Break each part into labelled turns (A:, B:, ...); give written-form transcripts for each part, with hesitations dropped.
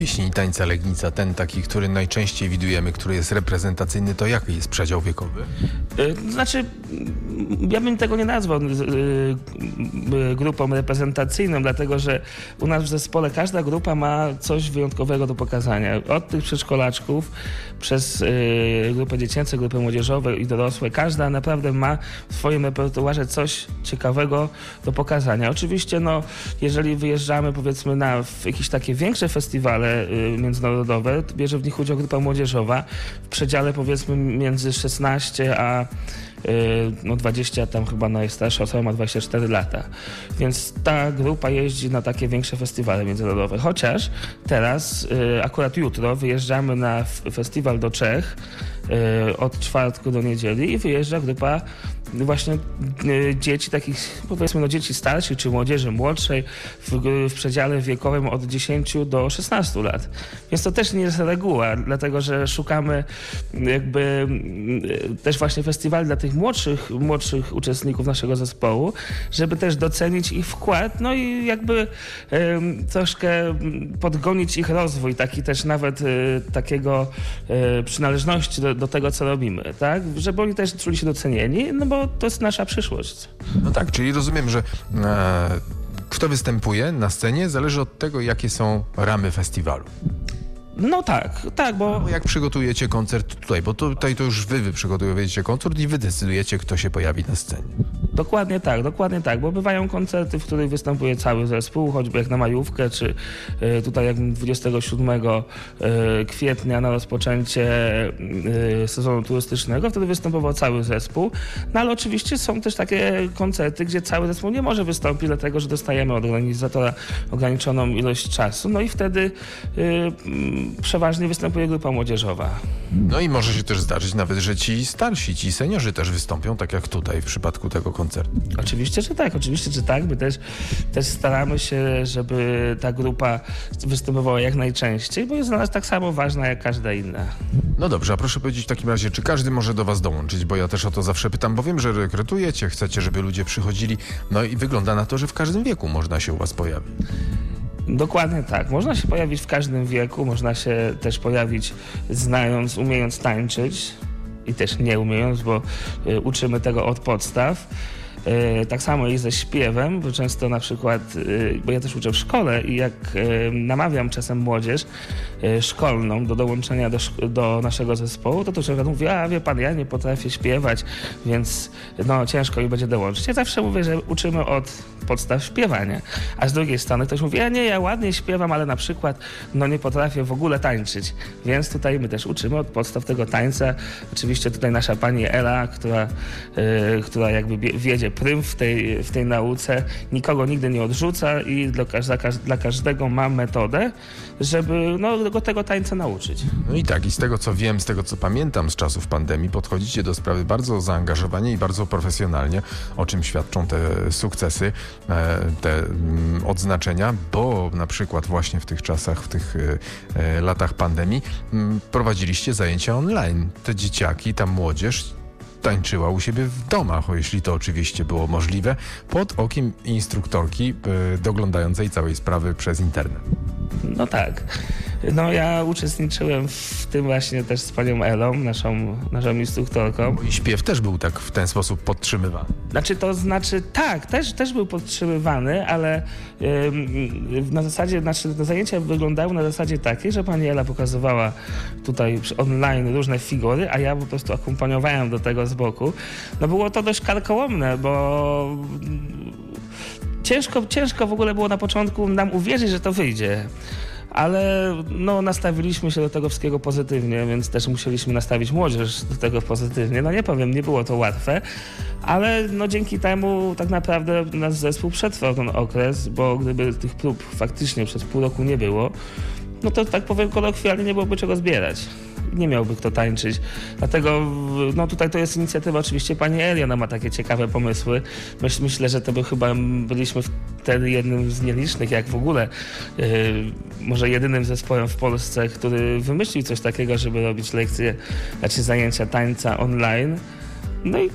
A: Pieśni tańca Legnica, ten taki, który najczęściej widujemy, który jest reprezentacyjny, to jaki jest przedział wiekowy?
B: Znaczy, ja bym tego nie nazwał grupą reprezentacyjną, dlatego że u nas w zespole każda grupa ma coś wyjątkowego do pokazania. Od tych przedszkolaczków przez grupy dziecięce, grupy młodzieżowe i dorosłe. Każda naprawdę ma w swoim repertuarze coś ciekawego do pokazania. Oczywiście, jeżeli wyjeżdżamy powiedzmy na jakieś takie większe festiwale międzynarodowe, bierze w nich udział grupa młodzieżowa w przedziale powiedzmy między 16 a 20, tam chyba najstarsza osoba ma 24 lata. Więc ta grupa jeździ na takie większe festiwale międzynarodowe. Chociaż teraz, akurat jutro, wyjeżdżamy na festiwal do Czech od czwartku do niedzieli i wyjeżdża grupa właśnie dzieci takich, powiedzmy, dzieci starszych czy młodzieży młodszej w przedziale wiekowym od 10 do 16 lat. Więc to też nie jest reguła, dlatego że szukamy jakby też właśnie festiwali dla tych młodszych uczestników naszego zespołu, żeby też docenić ich wkład, i jakby troszkę podgonić ich rozwój, taki też nawet takiego przynależności do tego, co robimy, tak? Żeby oni też czuli się docenieni, bo to jest nasza przyszłość.
A: No tak, czyli rozumiem, że kto występuje na scenie zależy od tego, jakie są ramy festiwalu.
B: No tak, bo...
A: Jak przygotujecie koncert tutaj, bo tutaj to już wy przygotujecie koncert i wy decydujecie, kto się pojawi na scenie.
B: Dokładnie tak, bo bywają koncerty, w których występuje cały zespół, choćby jak na majówkę, czy tutaj jak 27 kwietnia na rozpoczęcie sezonu turystycznego, wtedy występował cały zespół. No ale oczywiście są też takie koncerty, gdzie cały zespół nie może wystąpić, dlatego że dostajemy od organizatora ograniczoną ilość czasu, no i wtedy przeważnie występuje grupa młodzieżowa.
A: No i może się też zdarzyć nawet, że ci starsi, ci seniorzy też wystąpią, tak jak tutaj w przypadku tego koncertu.
B: Oczywiście, że tak. My też staramy się, żeby ta grupa występowała jak najczęściej, bo jest dla nas tak samo ważna jak każda inna.
A: No dobrze, a proszę powiedzieć w takim razie, czy każdy może do was dołączyć, bo ja też o to zawsze pytam, bo wiem, że rekrutujecie, chcecie, żeby ludzie przychodzili, no i wygląda na to, że w każdym wieku można się u was pojawić.
B: Dokładnie tak. Można się pojawić w każdym wieku, można się też pojawić znając, umiejąc tańczyć i też nie umiejąc, bo uczymy tego od podstaw. Tak samo jest ze śpiewem, bo często na przykład, bo ja też uczę w szkole i jak namawiam czasem młodzież szkolną do dołączenia do naszego zespołu, to na przykład mówię, wie pan, ja nie potrafię śpiewać, więc ciężko mi będzie dołączyć. Ja zawsze mówię, że uczymy od podstaw śpiewania, a z drugiej strony ktoś mówi, ja ładnie śpiewam, ale na przykład nie potrafię w ogóle tańczyć, więc tutaj my też uczymy od podstaw tego tańca. Oczywiście tutaj nasza pani Ela, która jakby wiedzie prym w tej nauce, nikogo nigdy nie odrzuca i dla każdego ma metodę, żeby go tego tańca nauczyć.
A: No i tak, i z tego co wiem, z tego co pamiętam z czasów pandemii, podchodzicie do sprawy bardzo zaangażowanie i bardzo profesjonalnie, o czym świadczą te sukcesy, te odznaczenia, bo na przykład właśnie w tych czasach, w tych latach pandemii prowadziliście zajęcia online. Te dzieciaki, ta młodzież tańczyła u siebie w domach, jeśli to oczywiście było możliwe, pod okiem instruktorki doglądającej całej sprawy przez internet.
B: No tak. Ja uczestniczyłem w tym właśnie też z panią Elą, naszą instruktorką.
A: I śpiew też był tak w ten sposób podtrzymywany.
B: Tak, też był podtrzymywany, ale na zasadzie, te zajęcia wyglądały na zasadzie takiej, że pani Ela pokazywała tutaj online różne figury, a ja po prostu akompaniowałem do tego z boku. Było to dość karkołomne, bo ciężko w ogóle było na początku nam uwierzyć, że to wyjdzie. Ale nastawiliśmy się do tego wszystkiego pozytywnie, więc też musieliśmy nastawić młodzież do tego pozytywnie. Nie powiem, nie było to łatwe, ale dzięki temu tak naprawdę nasz zespół przetrwał ten okres, bo gdyby tych prób faktycznie przez pół roku nie było, to tak powiem kolokwialnie nie byłoby czego zbierać. Nie miałby kto tańczyć. Dlatego tutaj to jest inicjatywa oczywiście pani Eli, ona ma takie ciekawe pomysły. Myślę, że to chyba byliśmy wtedy jednym z nielicznych, jak w ogóle może jedynym zespołem w Polsce, który wymyślił coś takiego, żeby robić lekcje, zajęcia tańca online. I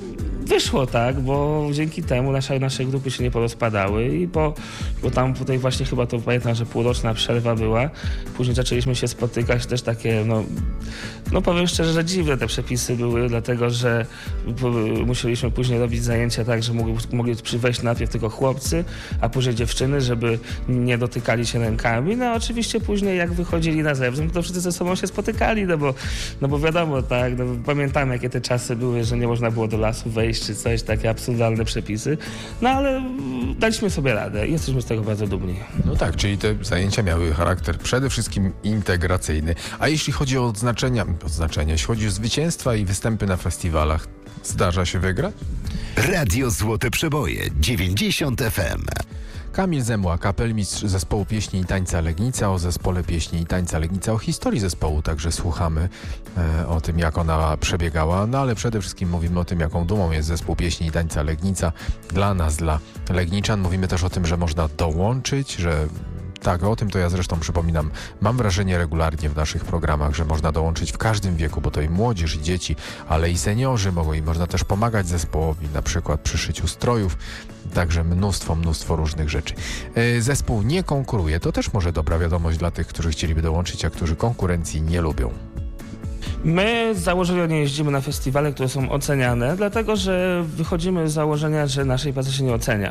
B: wyszło tak, bo dzięki temu nasze grupy się nie porozpadały i bo tam tutaj właśnie chyba to pamiętam, że półroczna przerwa była. Później zaczęliśmy się spotykać, też takie, no powiem szczerze, że dziwne te przepisy były, dlatego że musieliśmy później robić zajęcia tak, że mogli wejść najpierw tylko chłopcy, a później dziewczyny, żeby nie dotykali się rękami. No oczywiście później jak wychodzili na zewnątrz, to wszyscy ze sobą się spotykali, no bo wiadomo, tak, pamiętam jakie te czasy były, że nie można było do lasu wejść czy coś, takie absurdalne przepisy, no ale daliśmy sobie radę i jesteśmy z tego bardzo dumni.
A: No tak, czyli te zajęcia miały charakter przede wszystkim integracyjny. A jeśli chodzi o odznaczenia, jeśli chodzi o zwycięstwa i występy na festiwalach, zdarza się wygrać?
C: Radio Złote Przeboje 90 FM.
A: Kamil Zemła, kapelmistrz zespołu pieśni i tańca Legnica, o zespole pieśni i tańca Legnica, o historii zespołu także słuchamy, o tym jak ona przebiegała, no ale przede wszystkim mówimy o tym, jaką dumą jest zespół pieśni i tańca Legnica dla nas, dla Legniczan. Mówimy też o tym, że można dołączyć, że tak, o tym to ja zresztą przypominam, mam wrażenie regularnie w naszych programach, że można dołączyć w każdym wieku, bo to i młodzież, i dzieci, ale i seniorzy mogą i można też pomagać zespołowi, na przykład przy szyciu strojów, także mnóstwo różnych rzeczy. Zespół nie konkuruje, to też może dobra wiadomość dla tych, którzy chcieliby dołączyć, a którzy konkurencji nie lubią.
B: My z założenia nie jeździmy na festiwale, które są oceniane, dlatego że wychodzimy z założenia, że naszej pracy się nie ocenia.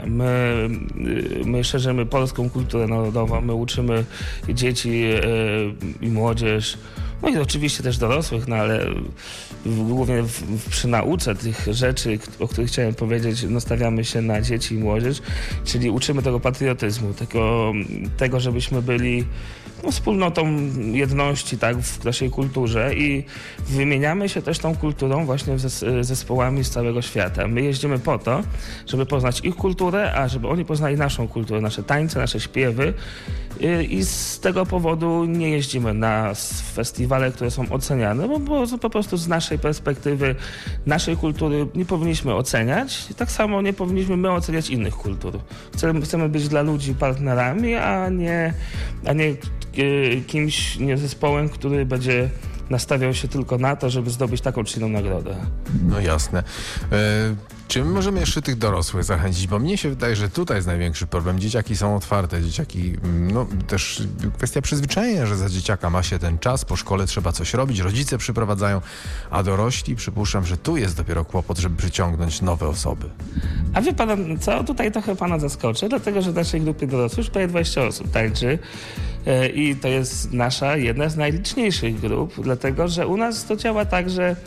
B: My szerzymy polską kulturę narodową, my uczymy dzieci i młodzież, no i oczywiście też dorosłych, no ale głównie przy nauce tych rzeczy, o których chciałem powiedzieć, nastawiamy się na dzieci i młodzież, czyli uczymy tego patriotyzmu, tego żebyśmy byli wspólnotą jedności, tak, w naszej kulturze i wymieniamy się też tą kulturą właśnie z zespołami z całego świata. My jeździmy po to, żeby poznać ich kulturę, a żeby oni poznali naszą kulturę, nasze tańce, nasze śpiewy i z tego powodu nie jeździmy na festiwale, które są oceniane, bo po prostu z naszej perspektywy, naszej kultury nie powinniśmy oceniać. Tak samo nie powinniśmy my oceniać innych kultur. Chcemy być dla ludzi partnerami, a nie kimś, nie zespołem, który będzie nastawiał się tylko na to, żeby zdobyć taką czy inną nagrodę.
A: No jasne. Czy my możemy jeszcze tych dorosłych zachęcić? Bo mnie się wydaje, że tutaj jest największy problem. Dzieciaki są otwarte, dzieciaki, no też kwestia przyzwyczajenia, że za dzieciaka ma się ten czas, po szkole trzeba coś robić, rodzice przyprowadzają, a dorośli, przypuszczam, że tu jest dopiero kłopot, żeby przyciągnąć nowe osoby.
B: A wie pan co? Tutaj trochę pana zaskoczę, dlatego że w naszej grupie dorosłych już prawie 20 osób tańczy i to jest nasza jedna z najliczniejszych grup, dlatego że u nas to działa tak, że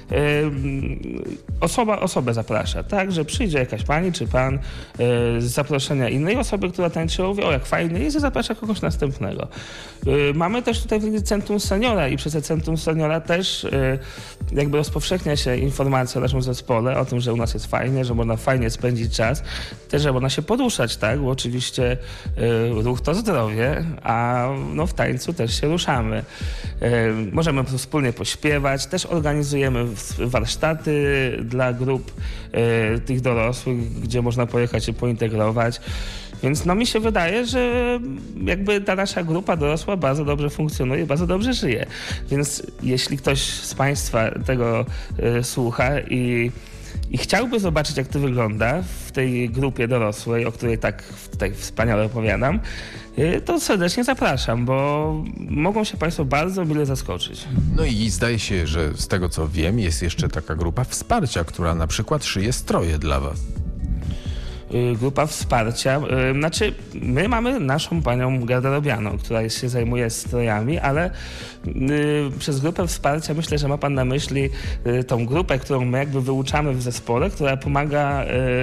B: osoba osobę zaprasza, tak, że przyjdzie jakaś pani czy pan z zaproszenia innej osoby, która tańczy, mówi, o jak fajnie jest, i zaprasza kogoś następnego. Mamy też tutaj Centrum Seniora i przez Centrum Seniora też jakby rozpowszechnia się informacja o naszym zespole, o tym, że u nas jest fajnie, że można fajnie spędzić czas, też, że można się poruszać, tak, bo oczywiście ruch to zdrowie, a no w tańcu też się ruszamy. Możemy wspólnie pośpiewać, też organizujemy warsztaty dla grup tych dorosłych, gdzie można pojechać się pointegrować. Więc no mi się wydaje, że jakby ta nasza grupa dorosła bardzo dobrze funkcjonuje, bardzo dobrze żyje. Więc jeśli ktoś z Państwa tego słucha i chciałby zobaczyć, jak to wygląda w tej grupie dorosłej, o której tak tutaj wspaniale opowiadam, to serdecznie zapraszam, bo mogą się Państwo bardzo mile zaskoczyć.
A: No i zdaje się, że z tego co wiem, jest jeszcze taka grupa wsparcia, która na przykład szyje stroje dla Was.
B: Grupa wsparcia, znaczy my mamy naszą panią garderobianą, która się zajmuje strojami, ale przez grupę wsparcia myślę, że ma pan na myśli tą grupę, którą my jakby wyuczamy w zespole, która pomaga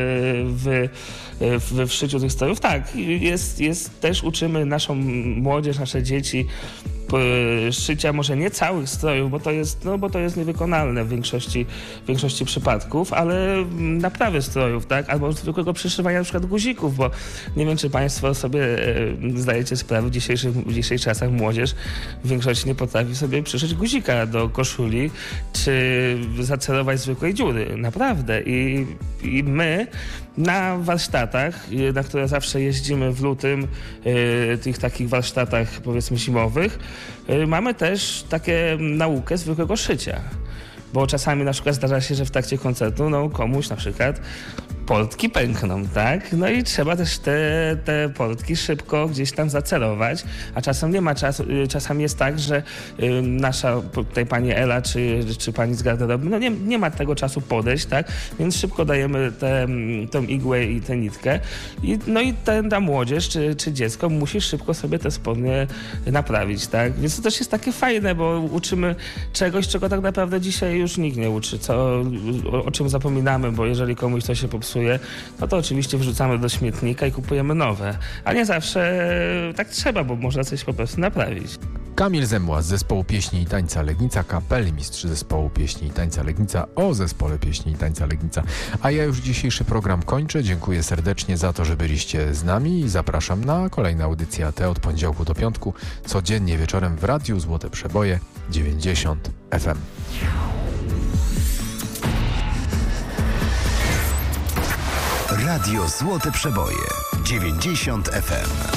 B: we wszyciu tych strojów. Tak, też uczymy naszą młodzież, nasze dzieci szycia może nie całych strojów, bo to jest niewykonalne w większości przypadków, ale naprawy strojów, tak? Albo zwykłego przyszywania na przykład guzików, bo nie wiem, czy Państwo sobie zdajecie sprawę, w dzisiejszych czasach młodzież w większości nie potrafi sobie przyszyć guzika do koszuli, czy zacerować zwykłej dziury. Naprawdę. I my na warsztatach, na które zawsze jeździmy w lutym, tych takich warsztatach powiedzmy zimowych, mamy też takie naukę zwykłego szycia. bo czasami na przykład zdarza się, że w trakcie koncertu komuś na przykład portki pękną, tak? No i trzeba też te portki szybko gdzieś tam zacelować, a czasem nie ma czasu, czasami jest tak, że nasza tutaj pani Ela czy pani z garderoby, nie ma tego czasu podejść, tak? Więc szybko dajemy tą igłę i tę nitkę i ta młodzież czy dziecko musi szybko sobie te spodnie naprawić, tak? Więc to też jest takie fajne, bo uczymy czegoś, czego tak naprawdę dzisiaj już nikt nie uczy, o czym zapominamy, bo jeżeli komuś coś się popsuje, no to oczywiście wrzucamy do śmietnika i kupujemy nowe. A nie zawsze tak trzeba, bo można coś po prostu naprawić.
A: Kamil Zemła z zespołu pieśni i tańca Legnica, kapelmistrz zespołu pieśni i tańca Legnica o zespole pieśni i tańca Legnica. A ja już dzisiejszy program kończę. Dziękuję serdecznie za to, że byliście z nami i zapraszam na kolejne audycje AT od poniedziałku do piątku, codziennie wieczorem w Radiu Złote Przeboje 90 FM.
C: Radio Złote Przeboje 90 FM.